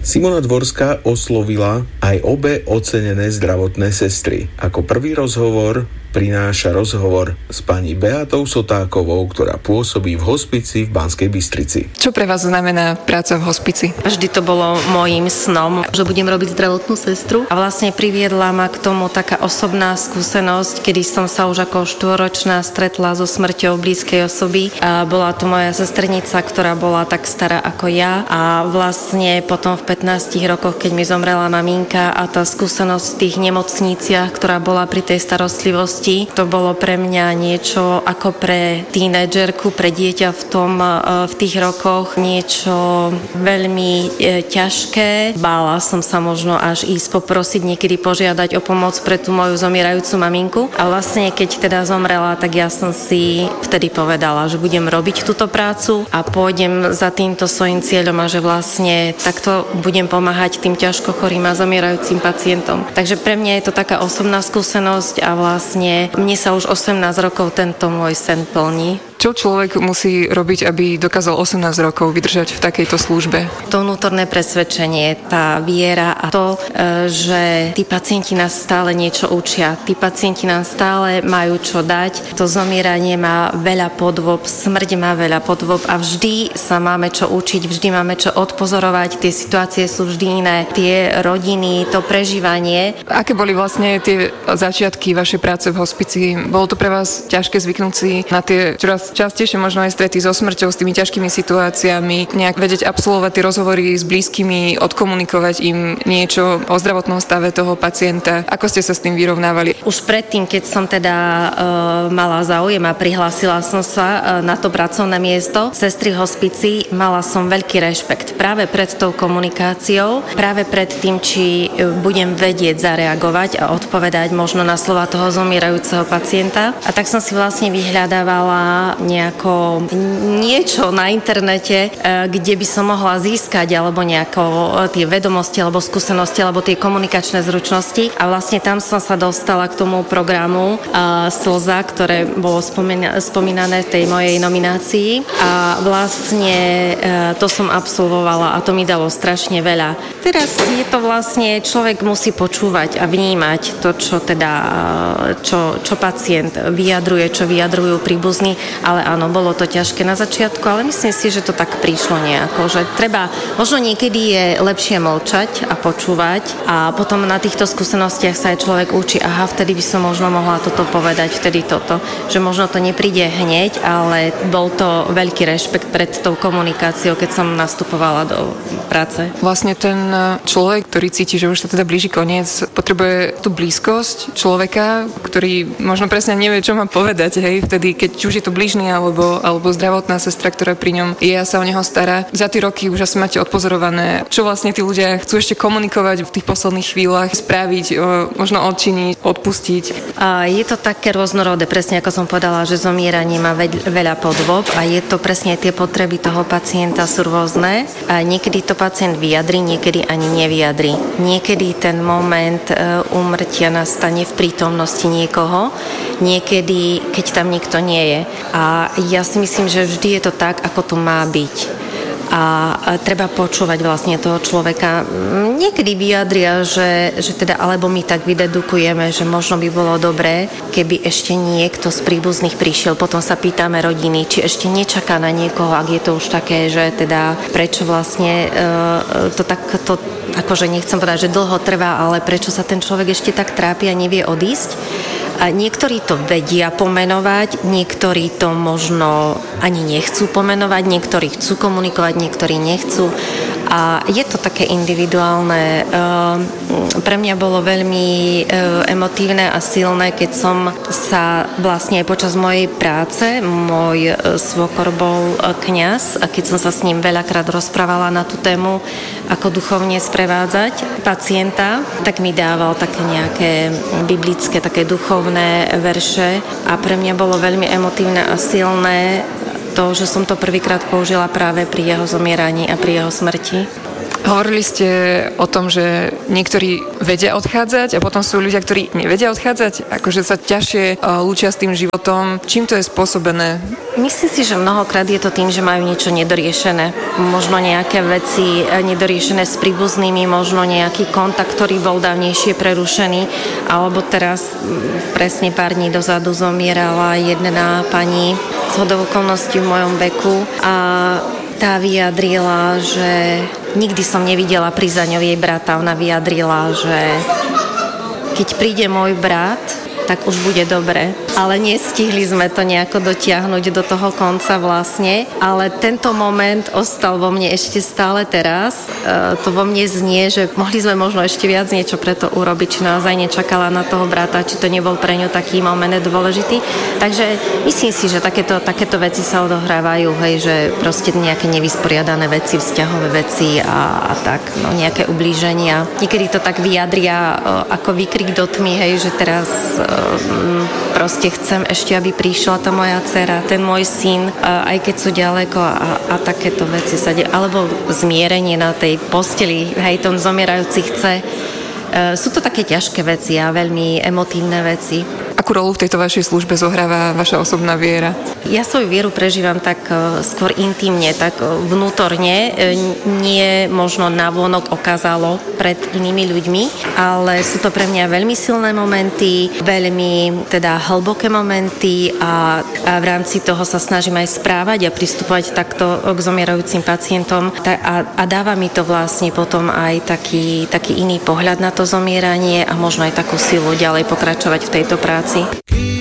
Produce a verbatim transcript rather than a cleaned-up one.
Simona Dvorská oslovila aj obe ocenené zdravotné sestry. Ako prvý rozhovor prináša rozhovor s pani Beatou Sotákovou, ktorá pôsobí v hospici v Banskej Bystrici. Čo pre vás znamená práca v hospici? Vždy to bolo môjim snom, že budem robiť zdravotnú sestru a vlastne priviedla ma k tomu taká osobná skúsenosť, kedy som sa už ako štvoročná stretla so smrťou blízkej osoby. A bola to moja sestrnica, ktorá bola tak stará ako ja a vlastne potom v pätnástich rokoch, keď mi zomrela maminka a tá skúsenosť v tých nemocniciach, ktorá bola pri tej starostlivosti, to bolo pre mňa niečo ako pre tínedžerku, pre dieťa v tom, v tých rokoch niečo veľmi ťažké. Bála som sa možno až ísť poprosiť, niekedy požiadať o pomoc pre tú moju zomierajúcu maminku. A vlastne keď teda zomrela, tak ja som si vtedy povedala, že budem robiť túto prácu a pôjdem za týmto svojím cieľom a že vlastne takto budem pomáhať tým ťažko chorým a zomierajúcim pacientom. Takže pre mňa je to taká osobná skúsenosť a vlastne mne sa už osemnásť rokov tento môj sen plní. Čo človek musí robiť, aby dokázal osemnásť rokov vydržať v takejto službe? To vnútorné presvedčenie, tá viera a to, že tí pacienti nás stále niečo učia. Tí pacienti nám stále majú čo dať. To zomieranie má veľa podôb, smrť má veľa podôb a vždy sa máme čo učiť, vždy máme čo odpozorovať. Tie situácie sú vždy iné. Tie rodiny, to prežívanie. Aké boli vlastne tie začiatky vašej práce v hospici? Bolo to pre vás ťažké zvyknúť si na tie čoraz častejšie možno aj strety so smrťou, s tými ťažkými situáciami, nejak vedieť absolvovať tie rozhovory s blízkymi, odkomunikovať im niečo o zdravotnom stave toho pacienta? Ako ste sa s tým vyrovnávali? Už predtým, keď som teda e, mala záujem a prihlásila som sa e, na to pracovné miesto sestry v hospici, mala som veľký rešpekt práve pred tou komunikáciou, práve pred tým, či budem vedieť zareagovať a odpovedať možno na slova toho zomierajúceho pacienta. A tak som si vlastne vyhľadávala nejako niečo na internete, kde by som mohla získať alebo nejako tie vedomosti alebo skúsenosti alebo tie komunikačné zručnosti a vlastne tam som sa dostala k tomu programu Slza, ktoré bolo spomínané v tej mojej nominácii a vlastne to som absolvovala a to mi dalo strašne veľa. Teraz je to vlastne, človek musí počúvať a vnímať to, čo teda, čo, čo pacient vyjadruje, čo vyjadrujú príbuzní. Ale áno, bolo to ťažké na začiatku, ale myslím si, že to tak prišlo nejako, že treba, možno niekedy je lepšie mlčať a počúvať a potom na týchto skúsenostiach sa aj človek učí, aha, vtedy by som možno mohla toto povedať, vtedy toto, že možno to nepríde hneď, ale bol to veľký rešpekt pred tou komunikáciou, keď som nastupovala do práce. Vlastne ten človek, ktorý cíti, že už sa teda blíži koniec, potrebuje tú blízkosť človeka, ktorý možno presne nevie, čo má povedať, hej, vtedy, keď už je to blížny alebo, alebo zdravotná sestra, ktorá pri ňom je a sa o neho stará. Za tie roky už asi máte odpozorované, čo vlastne tí ľudia chcú ešte komunikovať v tých posledných chvíľach, spraviť, možno odčiniť, odpustiť. A je to také rôznorodé, presne ako som povedala, že zomieranie má veľa podôb a je to presne tie potreby toho pacienta sú rôzne. A niekedy to pacient vyjadri, niekedy ani nevyjadri. Niekedy ten moment úmrtia nastane v prítomnosti niekoho, niekedy, keď tam nikto nie je. A ja si myslím, že vždy je to tak, ako to má byť. A treba počúvať vlastne toho človeka. Niekedy vyjadria, že, že teda alebo my tak vydedukujeme, že možno by bolo dobré, keby ešte niekto z príbuzných prišiel. Potom sa pýtame rodiny, či ešte nečaká na niekoho, ak je to už také, že teda prečo vlastne e, to tak, to, akože nechcem povedať, že dlho trvá, ale prečo sa ten človek ešte tak trápi a nevie odísť. A niektorí to vedia pomenovať, niektorí to možno ani nechcú pomenovať, niektorí chcú komunikovať, niektorí nechcú. A je to také individuálne. Pre mňa bolo veľmi emotívne a silné, keď som sa vlastne aj počas mojej práce, môj svokor bol kňaz a keď som sa s ním veľakrát rozprávala na tú tému, ako duchovne sprevádzať pacienta, tak mi dával také nejaké biblické, také duchovné verše a pre mňa bolo veľmi emotívne a silné to, že som to prvýkrát použila práve pri jeho zomieraní a pri jeho smrti. Hovorili ste o tom, že niektorí vedia odchádzať a potom sú ľudia, ktorí nevedia odchádzať, akože sa ťažšie lúčia s tým životom. Čím to je spôsobené? Myslím si, že mnohokrát je to tým, že majú niečo nedoriešené. Možno nejaké veci nedoriešené s príbuznými, možno nejaký kontakt, ktorý bol dávnejšie prerušený, alebo teraz presne pár dní dozadu zomierala jedna pani zhodou okolností v mojom veku a tá vyjadrila, že nikdy som nevidela pri za ňou jej brata. Ona vyjadrila, že keď príde môj brat, tak už bude dobre. Ale nestihli sme to nejako dotiahnuť do toho konca vlastne. Ale tento moment ostal vo mne ešte stále teraz. E, to vo mne znie, že mohli sme možno ešte viac niečo pre to urobiť, či naozaj nečakala na toho brata, či to nebol pre ňu taký moment dôležitý. Takže myslím si, že takéto, takéto veci sa odohrávajú, hej, že proste nejaké nevysporiadané veci, vzťahové veci a, a tak, no nejaké ublíženia. Niekedy to tak vyjadria e, ako výkrik do tmy, hej, že teraz e, proste chcem ešte, aby prišla tá moja dcera, ten môj syn, aj keď sú ďaleko a, a takéto veci sa dejú. Alebo zmierenie na tej posteli, hej, tom zomierajúci chce. Sú to také ťažké veci a veľmi emotívne veci. Akú rolu v tejto vašej službe zohráva vaša osobná viera? Ja svoju vieru prežívam tak skôr intimne, tak vnútorne, nie možno navonok okázalo pred inými ľuďmi, ale sú to pre mňa veľmi silné momenty, veľmi teda hlboké momenty a, a v rámci toho sa snažím aj správať a pristupovať takto k zomierajúcim pacientom a, a dáva mi to vlastne potom aj taký, taký iný pohľad na to zomieranie a možno aj takú silu ďalej pokračovať v tejto práci.